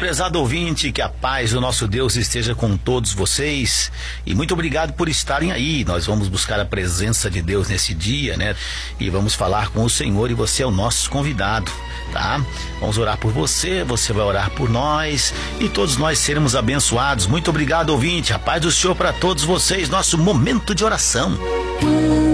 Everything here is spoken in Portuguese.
prezado ouvinte, que a paz do nosso Deus esteja com todos vocês e muito obrigado por estarem aí. Nós vamos buscar a presença de Deus nesse dia, né? E vamos falar com o Senhor, e você é o nosso convidado, tá? Vamos orar por você, você vai orar por nós e todos nós seremos abençoados. Muito obrigado, ouvinte, a paz do Senhor para todos vocês, nosso momento de oração.